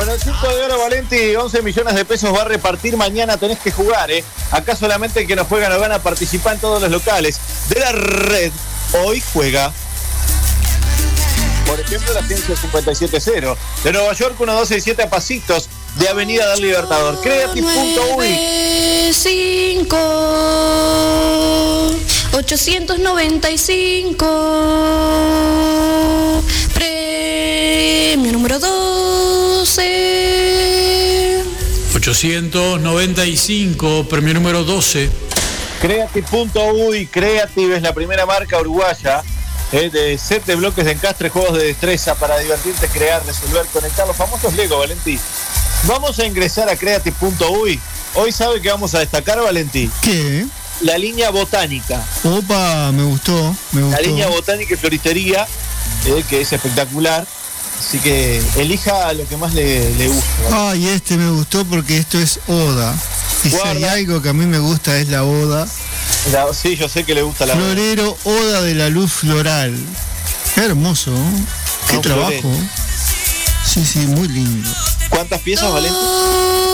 Bueno, el 5 de oro, Valenti, 11 millones de pesos va a repartir mañana, tenés que jugar, ¿eh? Acá solamente el que no juega no gana, participa en todos los locales de la red. Hoy juega, por ejemplo, la Ciencia 57-0 de Nueva York, 1267 a pasitos de Avenida del Libertador. Creative.uy 5 895 premio número 12. 895, premio número 12. Creative.uy, Creative es la primera marca uruguaya de set de bloques de encastre, juegos de destreza para divertirte, crear, resolver, conectar los famosos Lego, Valentí. Vamos a ingresar a Creative.uy. Hoy sabe que vamos a destacar, Valentí. ¿Qué? La línea botánica. Opa, me gustó. La línea botánica y floristería, que es espectacular. Así que elija lo que más le guste. ¿Vale? Ay, me gustó porque esto es Oda. Y si hay algo que a mí me gusta es la Oda. Sí, yo sé que le gusta la Florero, Oda de la luz floral. Qué hermoso. Qué trabajo. Florero. Sí, muy lindo. ¿Cuántas piezas, Valente?